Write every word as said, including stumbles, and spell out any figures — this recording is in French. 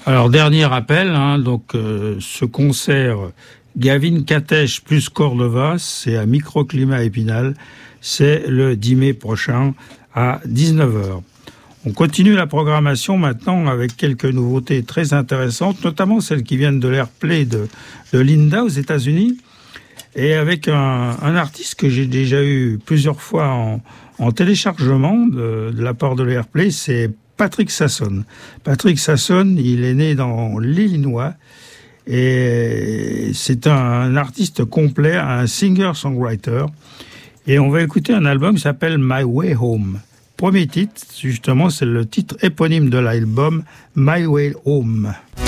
Alors, dernier rappel, hein, donc euh, ce concert Gavin Katesh plus Cordova, c'est à Microclimat Épinal, c'est le dix mai prochain à dix-neuf heures. On continue la programmation maintenant avec quelques nouveautés très intéressantes, notamment celles qui viennent de l'Airplay de, de Linda aux États-Unis, et avec un, un artiste que j'ai déjà eu plusieurs fois en, en téléchargement de, de la part de l'Airplay, c'est Patrick Sasson. Patrick Sasson, il est né dans l'Illinois et c'est un, un artiste complet, un singer-songwriter. Et on va écouter un album qui s'appelle My Way Home. Premier titre, justement, c'est le titre éponyme de l'album My Way Home.